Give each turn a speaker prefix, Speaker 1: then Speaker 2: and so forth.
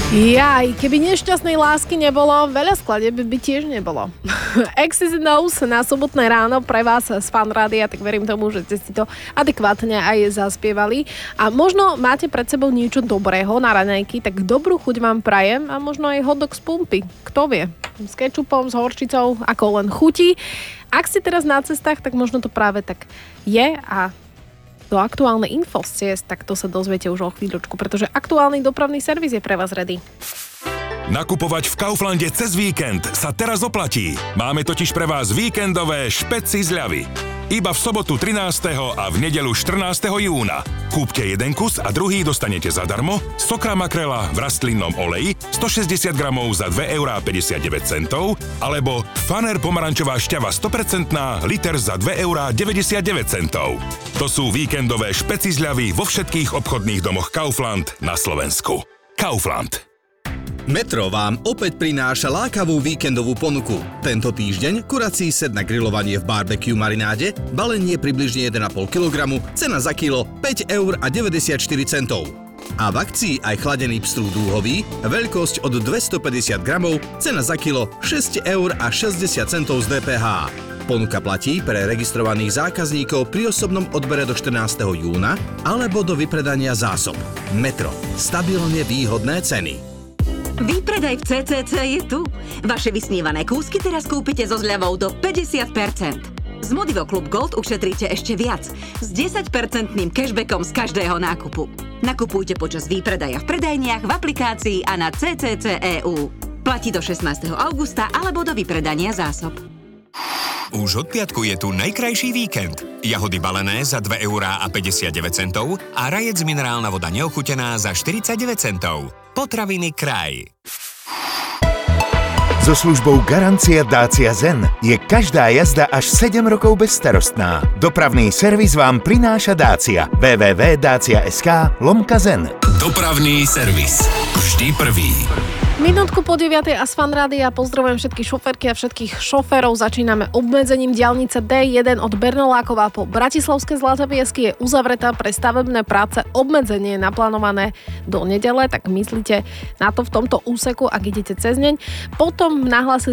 Speaker 1: Jaj, keby nešťastnej lásky nebolo, veľa skladieb by tiež nebolo. X's Knows na sobotné ráno pre vás z Fan Rádia, tak verím tomu, že ste si to adekvátne aj zaspievali. A možno máte pred sebou niečo dobrého na raňajky, tak dobrú chuť vám prajem a možno aj hotdog z pumpy. Kto vie? S kečupom, s horčicou, ako len chutí. Ak ste teraz na cestách, tak možno to práve tak je a do aktuálnej info z ciest, tak to sa dozviete už o chvíľočku, pretože aktuálny dopravný servis je pre vás ready.
Speaker 2: Nakupovať v Kauflande cez víkend sa teraz oplatí. Máme totiž pre vás víkendové špeci zľavy. Iba v sobotu 13. a v nedeľu 14. júna. Kúpte jeden kus a druhý dostanete zadarmo. Sokra makrela v rastlinnom oleji 160 gramov za 2,59 €, alebo Faner pomarančová šťava 100% liter za 2,99 €. To sú víkendové špeci zľavy vo všetkých obchodných domoch Kaufland na Slovensku. Kaufland.
Speaker 3: Metro vám opäť prináša lákavú víkendovú ponuku. Tento týždeň kurací set na grilovanie v barbecue marináde, balenie približne 1,5 kg, cena za kilo 5,94 €. A v akcii aj chladený pstrúd dúhový, veľkosť od 250 gramov, cena za kilo 6,60 € z DPH. Ponuka platí pre registrovaných zákazníkov pri osobnom odbere do 14. júna alebo do vypredania zásob. Metro. Stabilne výhodné ceny.
Speaker 4: Výpredaj v CCC je tu. Vaše vysnívané kúsky teraz kúpite so zľavou do 50%. Z Modivo Club Gold ušetríte ešte viac. S 10% cashbackom z každého nákupu. Nakupujte počas výpredaja v predajniach, v aplikácii a na CCC.eu. Platí do 16. augusta alebo do vypredania zásob.
Speaker 5: Už od piatku je tu najkrajší víkend. Jahody balené za 2,59 € a rajec minerálna voda neochutená za 49 centov. Potraviny Kraj.
Speaker 6: So službou Garancia Dacia Zen je každá jazda až 7 rokov bezstarostná. Dopravný servis vám prináša Dacia. www.dacia.sk/zen.
Speaker 2: Dopravný servis. Vždy prvý.
Speaker 1: Minútku po 9. a z Fan Rádia pozdravujem všetky šoférky a všetkých šoférov. Začíname obmedzením diaľnice D1 od Bernolákova po Bratislavské Zlatoviesky je uzavretá pre stavebné práce. Obmedzenie je naplánované do nedele, tak myslíte na to v tomto úseku, ak idete cez deň. Potom nahlásili